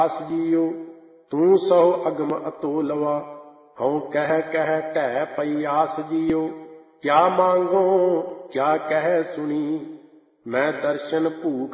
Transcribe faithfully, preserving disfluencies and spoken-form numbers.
ਆਸ ਜੀਓ। ਤੂੰ ਸਹੁ ਅਗਮ ਅਤੋਲਵਾ, ਹਉ ਕਹਿ ਕਹਿ ਢਹਿ ਪਈ ਆਸ ਜੀਓ। ਕਿਆ ਮੰਗੋ ਕਿਆ ਕਹਿ ਸੁਣੀ, ਮੈਂ ਦਰਸ਼ਨ ਭੂਖ